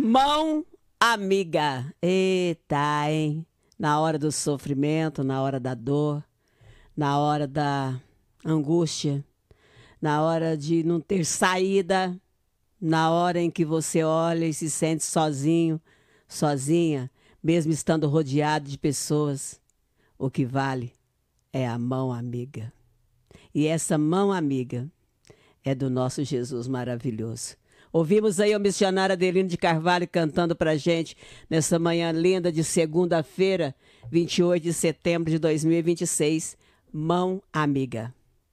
Mão amiga. Eita, hein? Na hora do sofrimento, na hora da dor, na hora da angústia, na hora de não ter saída, na hora em que você olha e se sente sozinho, sozinha, mesmo estando rodeado de pessoas, o que vale é a mão amiga. E essa mão amiga é do nosso Jesus maravilhoso. Ouvimos aí o missionário Adelino de Carvalho cantando pra gente nessa manhã linda de segunda-feira, 28 de setembro de 2026, Mão Amiga.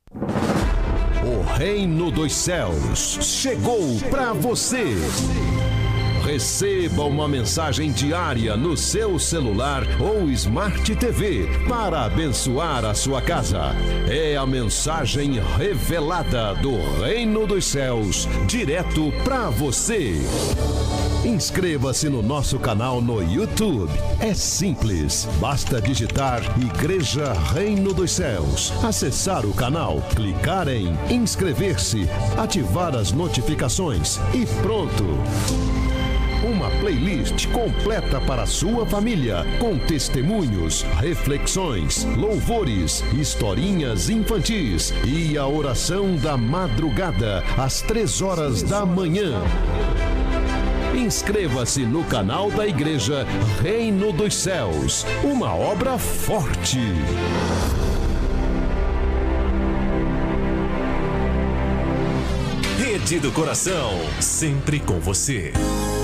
O Reino dos Céus chegou para você. Receba uma mensagem diária no seu celular ou Smart TV para abençoar a sua casa. É a mensagem revelada do Reino dos Céus, direto para você. Inscreva-se no nosso canal no YouTube. É simples, basta digitar Igreja Reino dos Céus, acessar o canal, clicar em inscrever-se, ativar as notificações e pronto. Uma playlist completa para a sua família, com testemunhos, reflexões, louvores, historinhas infantis e a oração da madrugada, às 3 horas da manhã. Inscreva-se no canal da Igreja Reino dos Céus, uma obra forte. Rede do Coração, sempre com você.